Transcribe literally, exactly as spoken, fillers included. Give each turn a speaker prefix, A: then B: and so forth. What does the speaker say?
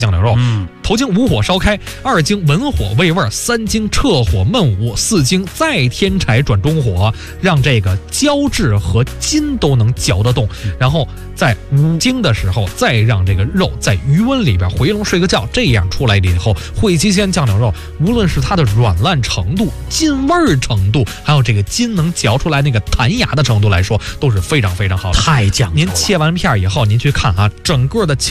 A: 酱牛肉，
B: 嗯，
A: 头经无火烧开，二经文火煨味，三经撤火焖捂，四经再添柴转中火，让这个胶质和筋都能嚼得动，然后在五经的时候再让这个肉在余温里边回笼睡个觉，这样出来了以后，惠七鲜酱牛肉无论是它的软烂程度、筋味儿程度，还有这个筋能嚼出来那个弹牙的程度来说，都是非常非常好的。
B: 太讲究了。
A: 您切完片以后，您去看啊，整个的